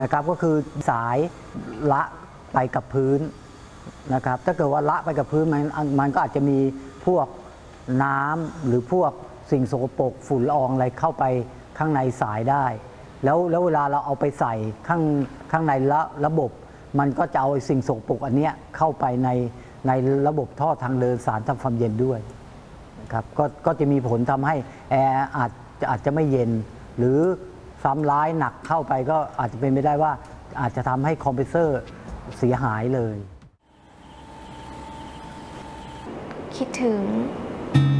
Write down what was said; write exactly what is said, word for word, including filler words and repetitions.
นะครับก็คือสายละไปกับพื้นนะครับถ้าเกิดว่าละไปกับพื้นมันมันก็อาจจะมีพวกน้ำหรือพวกสิ่งสกปรกฝุ่นละอองอะไรเข้าไปข้างในสายได้แล้วแล้วเวลาเราเอาไปใส่ข้างข้างในระระบบมันก็จะเอาสิ่งสกปรกอันนี้เข้าไปในในระบบท่อทางเดินสารทำความเย็นด้วยนะครับก็ก็จะมีผลทำให้แอร์อาจจะอาจจะไม่เย็นหรือซ้ำร้ายหนักเข้าไปก็อาจจะเป็นไปได้ว่าอาจจะทำให้คอมเพรสเซอร์เสียหายเลยคิดถึง